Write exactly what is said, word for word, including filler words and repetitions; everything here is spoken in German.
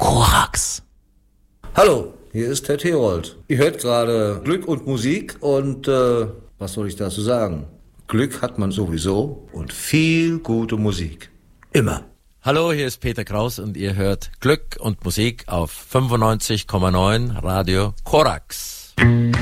Korax. Hallo, hier ist Ted Herold. Ihr hört gerade Glück und Musik und äh, was soll ich dazu sagen? Glück hat man sowieso und viel gute Musik. Immer. Hallo, hier ist Peter Kraus und ihr hört Glück und Musik auf fünfundneunzig Komma neun Radio Korax.